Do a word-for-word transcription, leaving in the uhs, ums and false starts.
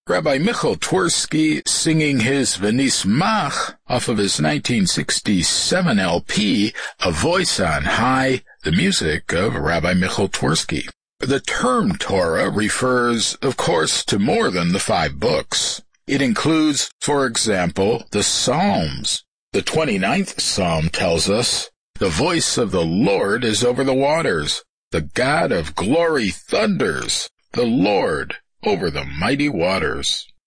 Rabbi Michal Twersky singing his V'nismach off of his nineteen sixty-seven L P, A Voice on High, the music of Rabbi Michal Twersky. The term Torah refers, of course, to more than the five books. It includes, for example, the Psalms. The twenty-ninth Psalm tells us, "The voice of the Lord is over the waters. The God of glory thunders. The Lord over the mighty waters."